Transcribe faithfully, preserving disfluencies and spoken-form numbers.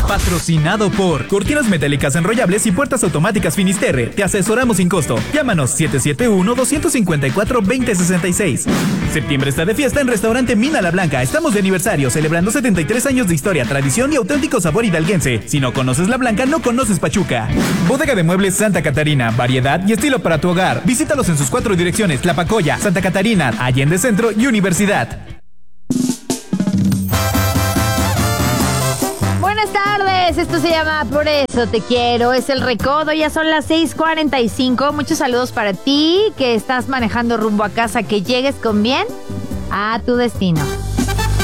Patrocinado por Cortinas Metálicas Enrollables y Puertas Automáticas Finisterre. Te asesoramos sin costo. Llámanos siete siete uno, dos cinco cuatro, dos cero seis seis. Septiembre está de fiesta en Restaurante Mina La Blanca. Estamos de aniversario, celebrando setenta y tres años de historia, tradición y auténtico sabor hidalguense. Si no conoces La Blanca, no conoces Pachuca. Bodega de Muebles Santa Catarina. Variedad y estilo para tu hogar. Visítalos en sus cuatro direcciones: Tlapacoya, Santa Catarina, Allende Centro y Universidad. Buenas tardes, esto se llama Por Eso Te Quiero, es El Recodo, ya son las seis cuarenta y cinco. Muchos saludos para ti que estás manejando rumbo a casa, que llegues con bien a tu destino.